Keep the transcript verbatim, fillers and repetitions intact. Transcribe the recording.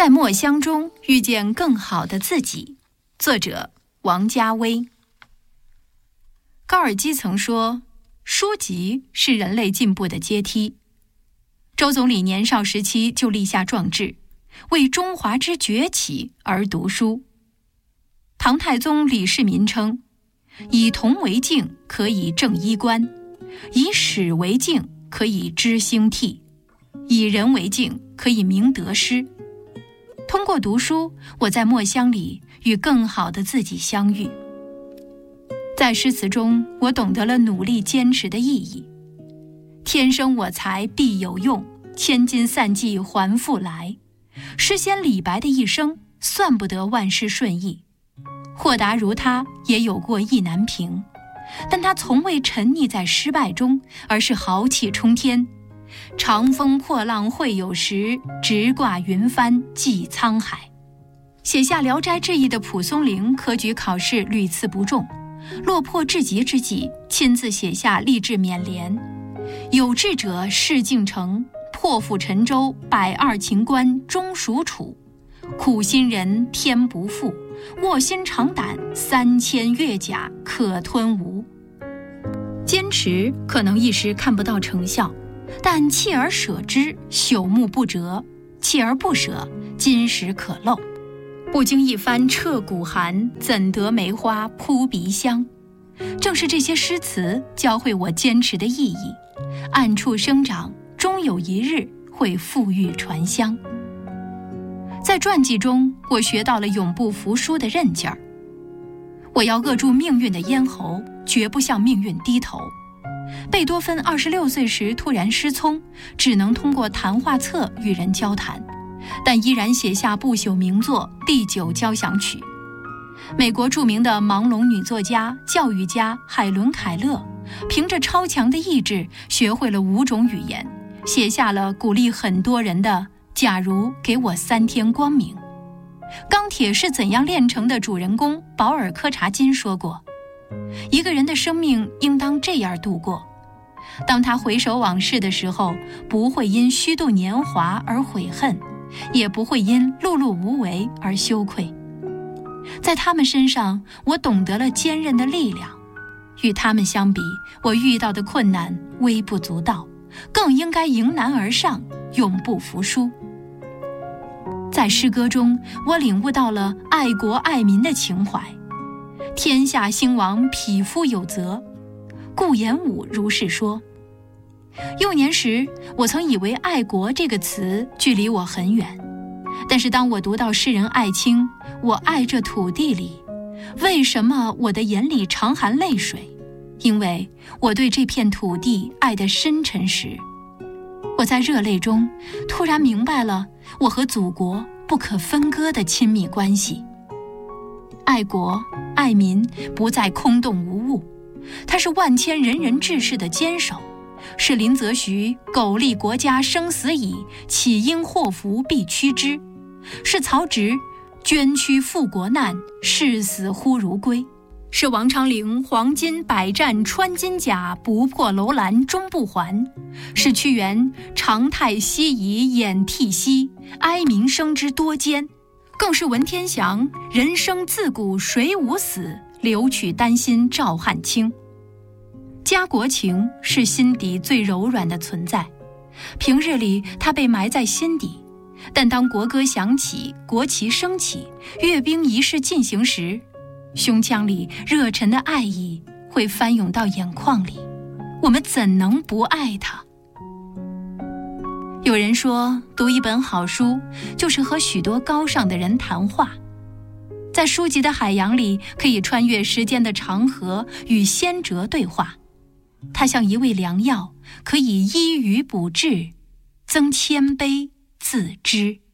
在墨香中遇见更好的自己，作者王家卫。高尔基曾说，书籍是人类进步的阶梯。周总理年少时期就立下壮志，为中华之崛起而读书。唐太宗李世民称，以铜为镜，可以正衣冠；以史为镜，可以知兴替；以人为镜，可以明得失。通过读书，我在墨香里与更好的自己相遇。在诗词中，我懂得了努力坚持的意义。天生我材必有用，千金散尽还复来。诗仙李白的一生算不得万事顺意，豁达如他也有过意难平，但他从未沉溺在失败中，而是豪气冲天。长风破浪会有时，直挂云帆济沧海。写下《聊斋志异》的蒲松龄科举考试屡次不中，落魄至极之际，亲自写下励志勉联：有志者事竟成，破釜沉舟，百二秦关终属楚。苦心人天不负，卧薪尝胆，三千越甲可吞吴。坚持可能一时看不到成效，但锲而舍之，朽木不折；锲而不舍，金石可镂。不经一番彻骨寒，怎得梅花扑鼻香？正是这些诗词教会我坚持的意义。暗处生长，终有一日会馥郁传香。在传记中，我学到了永不服输的韧劲儿。我要扼住命运的咽喉，绝不向命运低头。贝多芬二十六岁时突然失聪，只能通过谈话册与人交谈，但依然写下不朽名作《第九交响曲》。美国著名的盲聋女作家、教育家海伦·凯勒，凭着超强的意志，学会了五种语言，写下了鼓励很多人的“假如给我三天光明”。钢铁是怎样炼成的主人公保尔·柯察金说过，一个人的生命应当这样度过：当他回首往事的时候，不会因虚度年华而悔恨，也不会因碌碌无为而羞愧。在他们身上，我懂得了坚韧的力量。与他们相比，我遇到的困难微不足道，更应该迎难而上，永不服输。在诗歌中，我领悟到了爱国爱民的情怀。天下兴亡，匹夫有责，顾炎武如是说。幼年时，我曾以为爱国这个词距离我很远，但是当我读到诗人艾青我爱这土地里，为什么我的眼里常含泪水？因为我对这片土地爱得深沉时，我在热泪中突然明白了我和祖国不可分割的亲密关系。爱国爱民不再空洞无物，它是万千仁人志士的坚守，是林则徐苟利国家生死以，岂因祸福避趋之，是曹植捐躯赴国难，视死忽如归，是王昌龄黄金百战穿金甲，不破楼兰终不还，是屈原长叹息以掩涕兮，哀民生之多艰，更是文天祥人生自古谁无死，留取丹心照汗青。家国情是心底最柔软的存在，平日里它被埋在心底，但当国歌响起，国旗升起，阅兵仪式进行时，胸腔里热忱的爱意会翻涌到眼眶里，我们怎能不爱它？有人说，读一本好书就是和许多高尚的人谈话。在书籍的海洋里，可以穿越时间的长河，与先哲对话。它像一味良药，可以医愚补志，增谦卑自知。